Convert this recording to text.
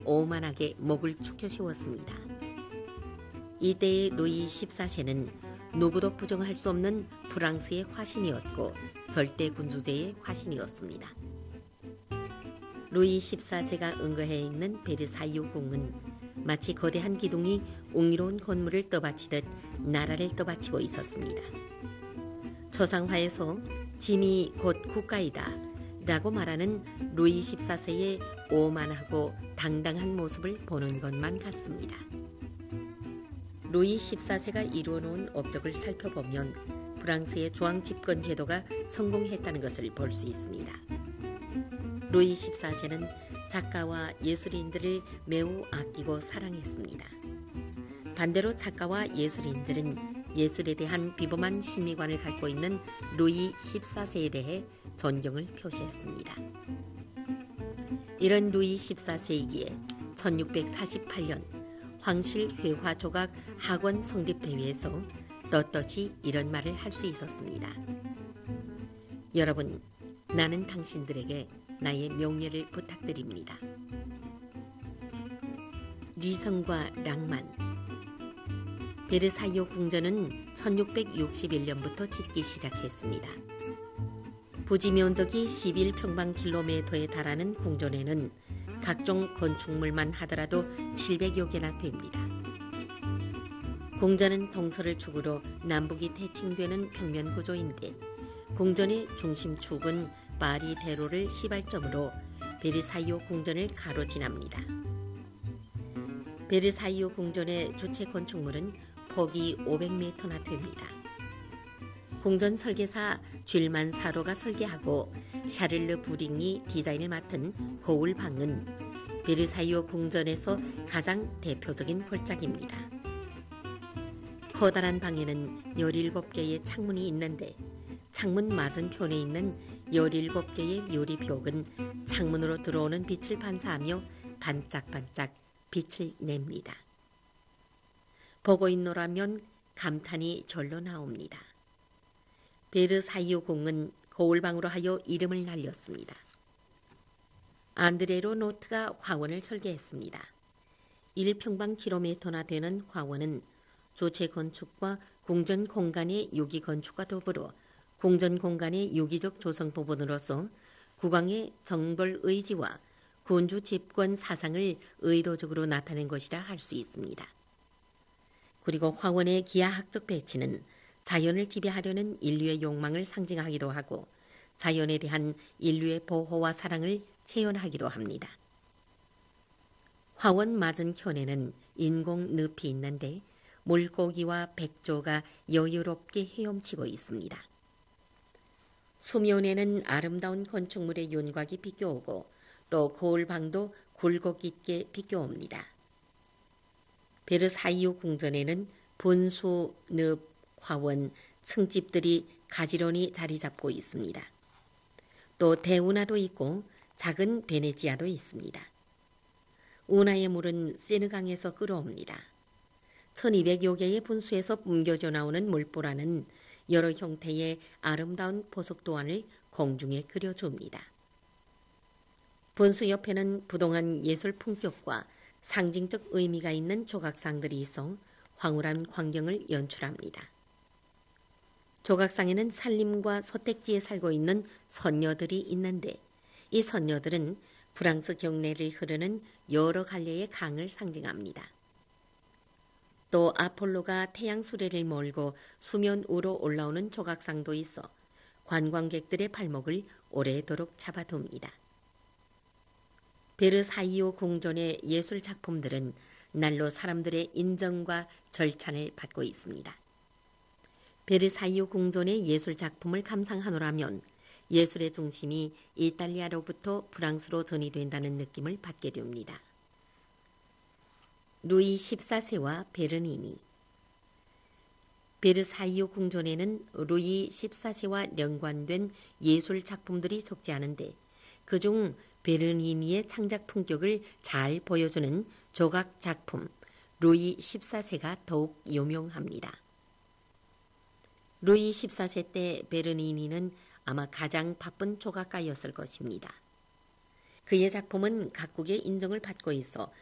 오만하게 목을 축혀 세웠습니다. 이때의 루이 14세는 누구도 부정할 수 없는 프랑스의 화신이었고 절대 군주제의 화신이었습니다. 루이 14세가 응거해 있는 베르사유 궁은 마치 거대한 기둥이 웅이로운 건물을 떠받치듯 나라를 떠받치고 있었습니다. 초상화에서 짐이 곧 국가이다 라고 말하는 루이 14세의 오만하고 당당한 모습을 보는 것만 같습니다. 루이 14세가 이루어놓은 업적을 살펴보면 프랑스의 중앙 집권 제도가 성공했다는 것을 볼 수 있습니다. 루이 14세는 작가와 예술인들을 매우 아끼고 사랑했습니다. 반대로 작가와 예술인들은 예술에 대한 비범한 신미관을 갖고 있는 루이 14세에 대해 존경을 표시했습니다. 이런 루이 14세이기에 1648년 황실 회화 조각 학원 성립 대회에서 떳떳이 이런 말을 할 수 있었습니다. 여러분, 나는 당신들에게 나의 명예를 부탁드립니다. 리성과 낭만. 베르사유 궁전은 1661년부터 짓기 시작했습니다. 부지 면적이 11평방킬로미터에 달하는 궁전에는 각종 건축물만 하더라도 700여 개나 됩니다. 궁전은 동서를 축으로 남북이 대칭되는 평면 구조인데 궁전의 중심축은 파리 대로를 시발점으로 베르사유 궁전을 가로지납니다. 베르사유 궁전의 주체 건축물은 폭이 500m나 됩니다. 궁전 설계사 쥘만 사로가 설계하고 샤를르 부링이 디자인을 맡은 거울방은 베르사유 궁전에서 가장 대표적인 걸작입니다. 커다란 방에는 17개의 창문이 있는데 창문 맞은편에 있는 17개의 유리벽은 창문으로 들어오는 빛을 반사하며 반짝반짝 빛을 냅니다. 보고 있노라면 감탄이 절로 나옵니다. 베르사유 궁은 거울방으로 하여 이름을 날렸습니다. 안드레 노트가 화원을 설계했습니다. 1평방킬로미터나 되는 화원은 주체 건축과 궁전 공간의 유기 건축과 더불어 궁전 공간의 유기적 조성 부분으로서 국왕의 정벌 의지와 군주 집권 사상을 의도적으로 나타낸 것이라 할 수 있습니다. 그리고 화원의 기하학적 배치는 자연을 지배하려는 인류의 욕망을 상징하기도 하고 자연에 대한 인류의 보호와 사랑을 체현하기도 합니다. 화원 맞은편에는 인공 늪이 있는데 물고기와 백조가 여유롭게 헤엄치고 있습니다. 수면에는 아름다운 건축물의 윤곽이 비껴오고 또 거울방도 굴곡 있게 비껴옵니다. 베르사유 궁전에는 분수, 늪, 화원, 층집들이 가지런히 자리 잡고 있습니다. 또 대운하도 있고 작은 베네지아도 있습니다. 운하의 물은 세느강에서 끌어옵니다. 1200여 개의 분수에서 뿜겨져 나오는 물보라는 여러 형태의 아름다운 보석 도안을 공중에 그려줍니다. 분수 옆에는 부동한 예술 품격과 상징적 의미가 있는 조각상들이 있어 황홀한 광경을 연출합니다. 조각상에는 산림과 소택지에 살고 있는 선녀들이 있는데 이 선녀들은 프랑스 경내를 흐르는 여러 갈래의 강을 상징합니다. 또 아폴로가 태양 수레를 몰고 수면 위로 올라오는 조각상도 있어 관광객들의 발목을 오래도록 잡아둡니다. 베르사유 궁전의 예술 작품들은 날로 사람들의 인정과 절찬을 받고 있습니다. 베르사유 궁전의 예술 작품을 감상하노라면 예술의 중심이 이탈리아로부터 프랑스로 전이된다는 느낌을 받게 됩니다. 루이 14세와 베르니니. 베르사유 궁전에는 루이 14세와 연관된 예술 작품들이 적지 않은데 그중 베르니니의 창작 품격을 잘 보여주는 조각 작품 루이 14세가 더욱 유명합니다. 루이 14세 때 베르니니는 아마 가장 바쁜 조각가였을 것입니다. 그의 작품은 각국의 인정을 받고 있어